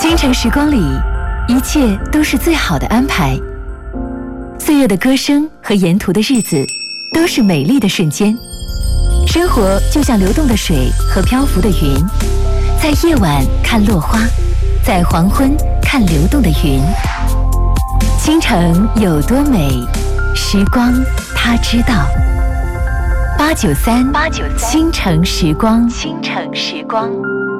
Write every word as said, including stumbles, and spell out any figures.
京城时光里，一切都是最好的安排。岁月的歌声和沿途的日子，都是美丽的瞬间。生活就像流动的水和漂浮的云，在夜晚看落花，在黄昏看流动的云。京城有多美，时光它知道。八九三，八九三，京城时光，京城时光。